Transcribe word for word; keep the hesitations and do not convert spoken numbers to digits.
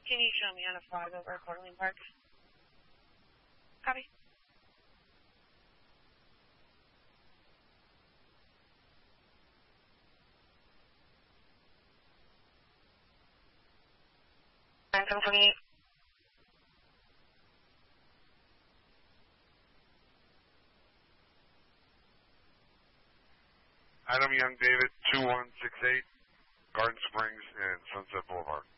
Can you show me on a fog over Coeur d'Alene Park? Copy. nine seven twenty-eight. Adam Young David, two one six eight, Garden Springs and Sunset Boulevard.